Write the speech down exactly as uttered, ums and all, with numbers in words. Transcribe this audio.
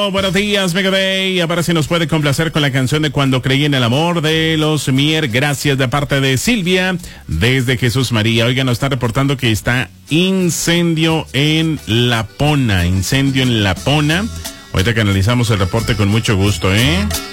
Buenos días, Mega Day. A ver si nos puede complacer con la canción de Cuando creí en el amor de los Mier. Gracias de parte de Silvia desde Jesús María. Oiga, nos está reportando que está incendio en La Pona. Incendio en La Pona. Ahorita que analizamos el reporte con mucho gusto, ¿eh?